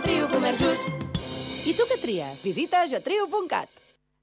Trio Comerç Just. I tu què tries? Visita jatrio.cat.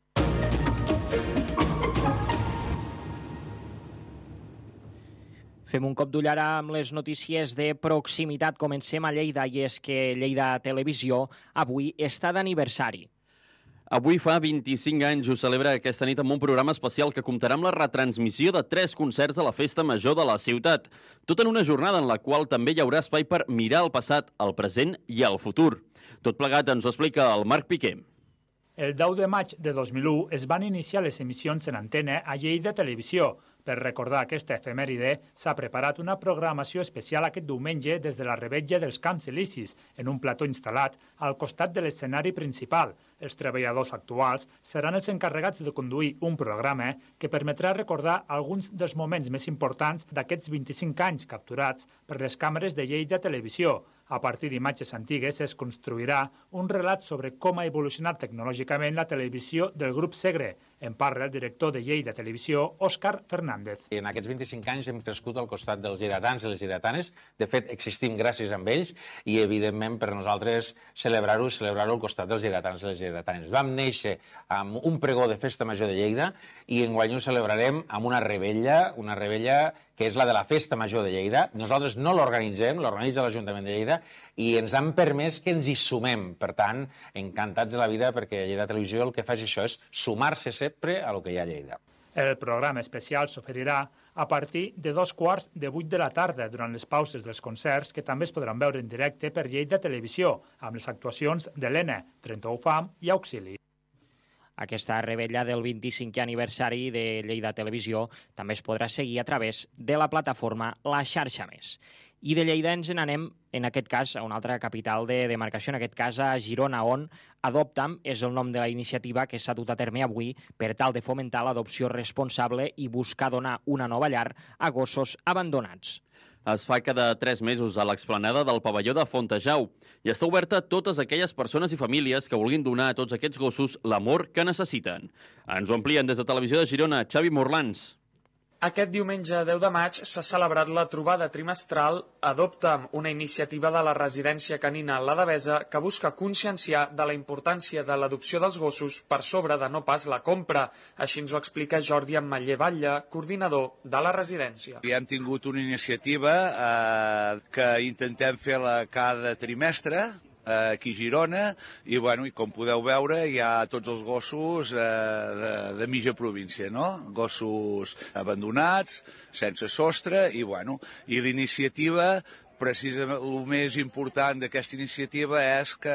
Fem un cop d'ull ara amb les notícies de proximitat. Comencem a Lleida, i és que Lleida Televisió avui està d'aniversari. Avui fa 25 anys ho celebra aquesta nit amb un programa especial que comptarà amb la retransmissió de 3 concerts a la Festa Major de la ciutat. Tot en una jornada en la qual també hi haurà espai per mirar el passat, el present i el futur. Tot plegat ens ho explica el Marc Piqué. El 10 de maig de 2001 es van iniciar les emissions en antena a Lleida Televisió. Per recordar aquesta efemèride, s'ha preparat una programació especial aquest diumenge des de la Revetlla dels Camps Elisis, en un plató instal·lat al costat de l'escenari principal. Els treballadors actuals seran els encarregats de conduir un programa que permetrà recordar alguns dels moments més importants d'aquests 25 anys capturats per les càmeres de Lleida Televisió. A partir d'imatges antigues es construirà un relat sobre com ha evolucionat tecnològicament la televisió del grup Segre. En parla el director de Lleida Televisió, Òscar Fernández. En aquests 25 anys hem crescut al costat dels lleidatans i les lleidatanes. De fet, existim gràcies a ells i, evidentment, per nosaltres celebrar-ho al costat dels lleidatans i les lleidatanes. Vam néixer amb un pregó de Festa Major de Lleida i enguany ho celebrarem amb una rebella que és la de la Festa Major de Lleida. Nosaltres no l'organitzem, l'organitza l'Ajuntament de Lleida i ens han permès que ens hi sumem. Per tant, encantats de la vida perquè Lleida Televisió el que fa és això, és sumar-se sempre a lo que hi ha a Lleida. El programa especial s'oferirà a partir de 7:15 de la tarda durant les pauses dels concerts que també es podran veure en directe per Lleida Televisió amb les actuacions d'Helena, 31 Fam i Auxili. Aquesta rebella del 25è aniversari de Lleida Televisió també es podrà seguir a través de la plataforma La Xarxa Més. I de Lleida ens n'anem, en aquest cas, a una altra capital de demarcació, en aquest cas a Girona, on Adopta'm és el nom de la iniciativa que s'ha dut a terme avui per tal de fomentar l'adopció responsable i buscar donar una nova llar a gossos abandonats. Es fa cada 3 mesos a l'explanada del pavelló de Fontejau i està oberta a totes aquelles persones i famílies que vulguin donar a tots aquests gossos l'amor que necessiten. Ens ho amplien des de Televisió de Girona, Xavi Morlans. Aquest diumenge 10 de maig s'ha celebrat la trobada trimestral Adopta'm, una iniciativa de la residència canina La Devesa que busca conscienciar de la importància de l'adopció dels gossos per sobre de no pas la compra. Així ens ho explica Jordi Ametller Batlle, coordinador de la residència. Hem tingut una iniciativa que intentem fer-la cada trimestre, aquí a Girona, i com podeu veure hi ha tots els gossos de mitja província, no? Gossos abandonats, sense sostre, i l'iniciativa, precisament el més important d'aquesta iniciativa és que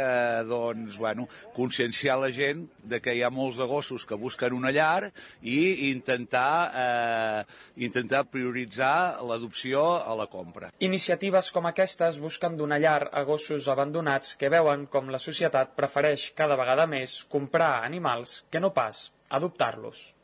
conscienciar la gent de que hi ha molts de gossos que busquen una llar i intentar prioritzar l'adopció a la compra. Iniciatives com aquestes busquen donar llar a gossos abandonats que veuen com la societat prefereix cada vegada més comprar animals que no pas adoptar-los.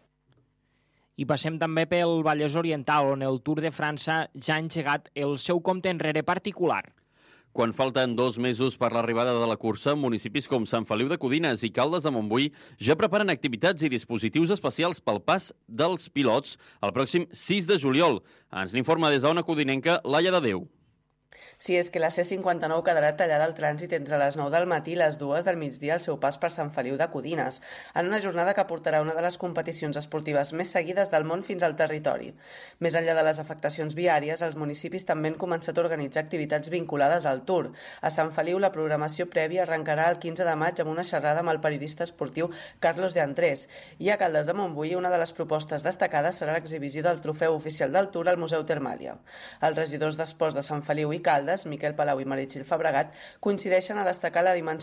I passem també pel Vallès Oriental, on el Tour de França ja ha engegat el seu compte enrere particular. Quan falten 2 mesos per l'arribada de la cursa, municipis com Sant Feliu de Codines i Caldes de Montbui ja preparen activitats i dispositius especials pel pas dels pilots el pròxim 6 de juliol. Ens n'informa des d'Ona Codinenca, Laia de Déu. Sí, és que la C59 quedarà tallada al trànsit entre les 9 del matí i les 2 del migdia al seu pas per Sant Feliu de Codines, en una jornada que portarà una de les competicions esportives més seguides del món fins al territori. Més enllà de les afectacions viàries, els municipis també han començat a organitzar activitats vinculades al Tour. A Sant Feliu, la programació prèvia arrencarà el 15 de maig amb una xerrada amb el periodista esportiu Carlos de Andrés. I a Caldes de Montbui, una de les propostes destacades serà l'exhibició del trofeu oficial del Tour al Museu Termàlia. Els regidors d'Esports de Sant Feliu i Caldes, Miquel Palau i Meritxell Fabregat, coincideixen a destacar la dimensió